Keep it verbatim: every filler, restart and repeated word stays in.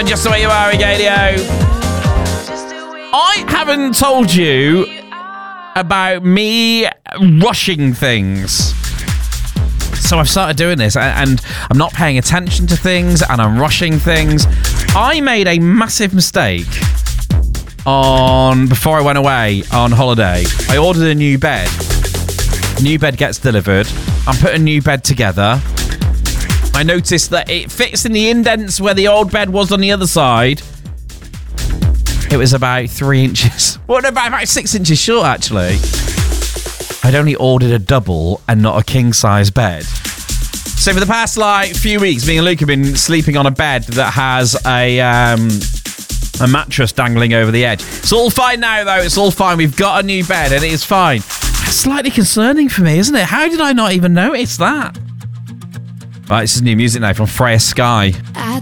Just the Way You Are, Radio. I haven't told you about me rushing things. So I've started doing this, and I'm not paying attention to things, and I'm rushing things. I made a massive mistake on before I went away on holiday. I ordered a new bed. New bed gets delivered. I'm putting a new bed together. I noticed that it fits in the indents where the old bed was on the other side. It was about three inches. Well, no, about, about six inches short, actually. I'd only ordered a double and not a king-size bed. So for the past, like, few weeks, me and Luke have been sleeping on a bed that has a um, a mattress dangling over the edge. It's all fine now, though. It's all fine. We've got a new bed, and it is fine. That's slightly concerning for me, isn't it? How did I not even notice that? Right, this is new music now from Freya Sky.